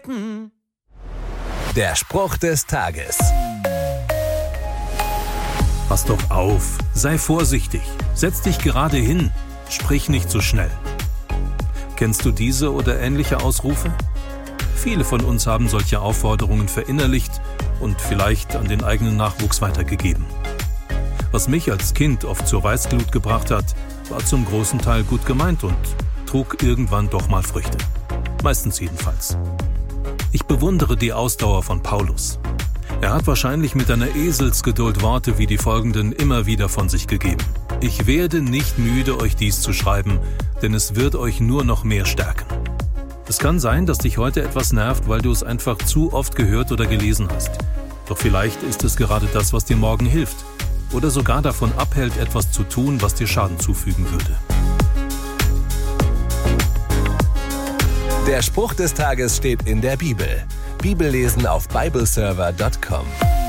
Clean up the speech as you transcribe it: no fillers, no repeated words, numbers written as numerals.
Der Spruch des Tages. Pass doch auf, sei vorsichtig, setz dich gerade hin, sprich nicht so schnell. Kennst du diese oder ähnliche Ausrufe? Viele von uns haben solche Aufforderungen verinnerlicht und vielleicht an den eigenen Nachwuchs weitergegeben. Was mich als Kind oft zur Weißglut gebracht hat, war zum großen Teil gut gemeint und trug irgendwann doch mal Früchte. Meistens jedenfalls. Ich bewundere die Ausdauer von Paulus. Er hat wahrscheinlich mit einer Eselsgeduld Worte wie die folgenden immer wieder von sich gegeben. Ich werde nicht müde, euch dies zu schreiben, denn es wird euch nur noch mehr stärken. Es kann sein, dass dich heute etwas nervt, weil du es einfach zu oft gehört oder gelesen hast. Doch vielleicht ist es gerade das, was dir morgen hilft oder sogar davon abhält, etwas zu tun, was dir Schaden zufügen würde. Der Spruch des Tages steht in der Bibel. Bibellesen auf bibleserver.com.